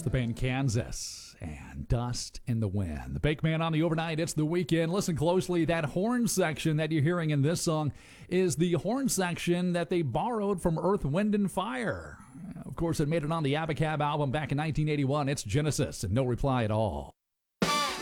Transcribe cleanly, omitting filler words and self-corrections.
the band Kansas and Dust in the Wind. The Bake Man on the overnight. It's the weekend. Listen closely. That horn section that you're hearing in this song is the horn section that they borrowed from Earth, Wind, and Fire. Of course, it made it on the Abacab album back in 1981. It's Genesis and No Reply at All.